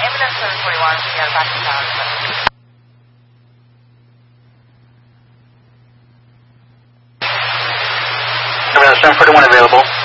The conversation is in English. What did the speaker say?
ambulance 741, we are back to town. Ambulance 741 available.